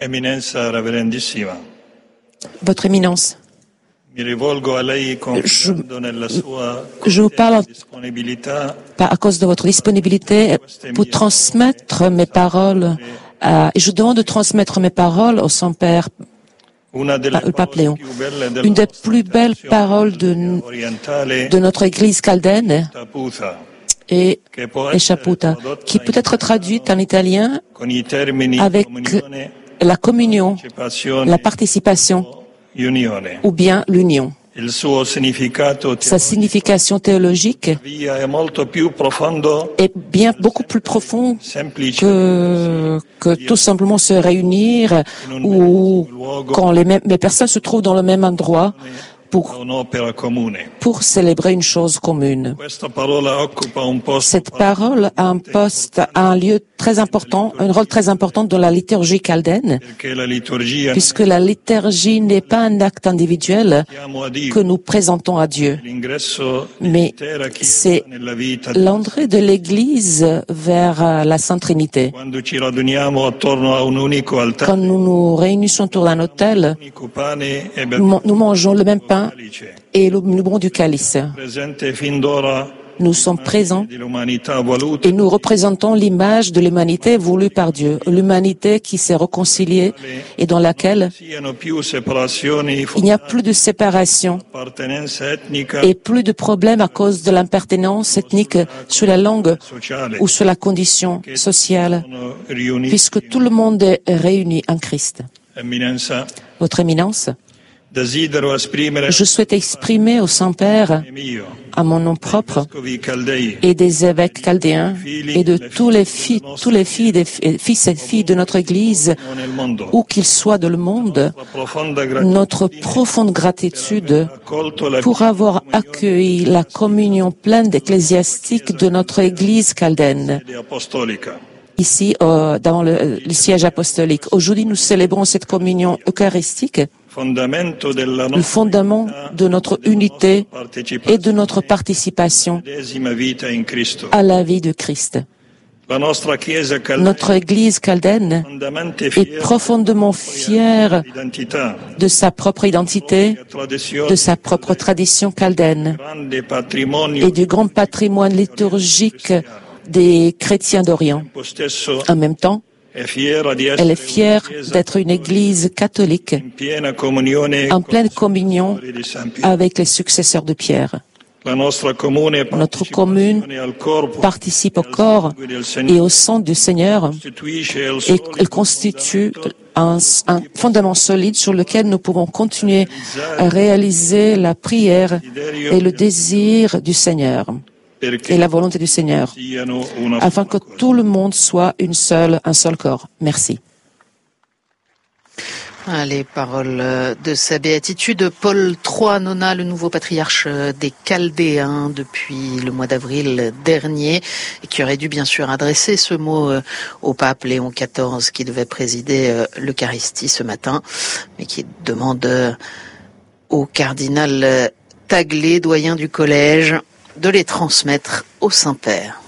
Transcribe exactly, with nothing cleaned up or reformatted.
Eminenza Reverendissima. Votre Éminence, Mi rivolgo a lei je, confiando nella sua je vous parle disponibilità à cause de votre disponibilité pour transmettre mes paroles. À, et je demande de transmettre mes paroles au Saint-Père, una delle le pape Léon. più belle della Une des nostra plus belles paroles de, orientale de notre Église chaldéenne Taputa, est che può et essere Chaputa, tradotta qui peut in être traduite en italien con i termini avec comunione, la communion, partecipazione la participation o unione. ou bien l'union. Il suo significato Sa signification théologique teologico è molto più profondo, est bien beaucoup plus profond semplice, que, que tout simplement se réunir ou quand les, mêmes, les personnes se trouvent dans le même endroit pour, un'opera comune. pour célébrer une chose commune. Questa parola occupa un posto Cette parole a un poste, a un lieu très important, un rôle très important dans la liturgie chaldéenne, perché la liturgia puisque la liturgie n'est pas un acte individuel chiamo a Dio, que nous présentons à Dieu, l'ingresso mais dell'intera c'est Chiesa nella vita. l'entrée de l'Église vers la Sainte Trinité. Quando ci raduniamo attorno a un unico altare, Quand nous nous réunissons autour d'un autel, unico pane e nous nous mangeons le même pain calice, et nous buvons du calice. presente fin d'ora Nous sommes présents di l'umanità voluta, et nous représentons l'image de l'humanité voulue par Dieu, l'humanité qui s'est réconciliée et dans laquelle siano più separazioni il n'y a plus de séparation appartenenza etnica et plus de problèmes à cause de l'appartenance ethnique sur la langue sociale, ou sur la condition sociale, sono riuniti. puisque tout le monde est réuni en Christ. Eminenza, Votre Éminence, desidero esprimere je souhaite exprimer au Saint-Père, mio à mon nom propre, vescovi caldei et des évêques chaldéens et de tous les filles, tous les filles des fils et filles de notre Église, nel mondo, où qu'ils soient dans le monde, la profonda gratitudine notre profonde gratitude accolto la pour avoir accueilli la communion pleine d'ecclésiastiques de notre Église chaldéenne, fede apostolica. ici euh, dans le, le siège apostolique. Aujourd'hui, nous célébrons cette communion eucharistique, Fondamento della le nostra fondament de notre unité et de notre participation medesima vita in Cristo. à la vie de Christ. La nostra Chiesa caldea Notre Église chaldéenne fondamente est fiera profondément fière dell'identità, de sa propre identité, tradizione, de sa propre tradition chaldéenne grande patrimonio et du grand patrimoine liturgique des chrétiens d'Orient. tempo stesso En même temps, è fiera di elle est essere fière una Chiesa d'être une Église catholique in piena comunione en con pleine i communion successori di San Pietro. avec les successeurs de Pierre. La nostra comune Notre commune partecipazione al corpo participe au corps del et Signore au sang du Seigneur costituisce il et solido elle constitue un, un fondament solide sur lequel nous pouvons continuer à réaliser la prière et le désir du Seigneur et la volonté du Seigneur, siano una afin que tout le monde soit une seule, un seul corps. Merci. Les paroles de sa béatitude, Paul trois Nona, le nouveau patriarche des Chaldéens depuis le mois d'avril dernier, et qui aurait dû bien sûr adresser ce mot au pape Léon quatorze qui devait présider l'Eucharistie ce matin, mais qui demande au cardinal Taglé, doyen du collège, de les transmettre au Saint-Père.